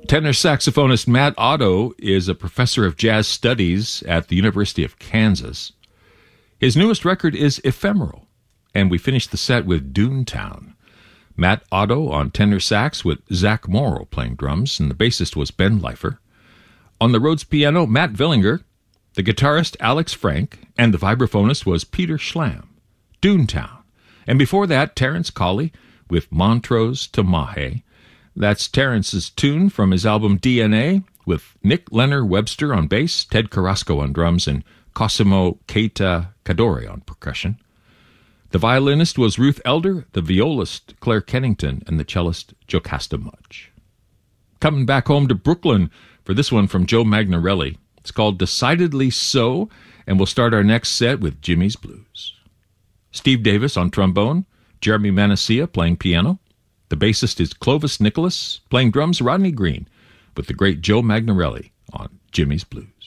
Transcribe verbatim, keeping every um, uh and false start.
Tenor saxophonist Matt Otto is a professor of jazz studies at the University of Kansas. His newest record is Ephemeral, and we finished the set with Doontown. Matt Otto on tenor sax with Zach Morrow playing drums, and the bassist was Ben Leifer. On the Rhodes piano, Matt Villinger, the guitarist Alex Frank, and the vibraphonist was Peter Schlam. Doontown. And before that, Terence Colley with Montrose to Mahe. That's Terence's tune from his album D N A, with Nick Leonard Webster on bass, Ted Carrasco on drums, and Cosimo Keita Kadore on percussion. The violinist was Ruth Elder, the violist Claire Kennington, and the cellist Jocasta Mudge. Coming back home to Brooklyn for this one from Joe Magnarelli. It's called Decidedly So, and we'll start our next set with Jimmy's Blues. Steve Davis on trombone, Jeremy Manasseh playing piano. The bassist is Clovis Nicholas, playing drums Rodney Green, with the great Joe Magnarelli on Jimmy's Blues.